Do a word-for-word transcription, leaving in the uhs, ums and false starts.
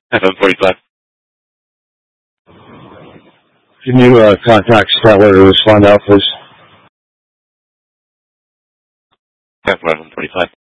F M forty-five. Can you uh, contact Stellar to respond out, please? F M forty-five.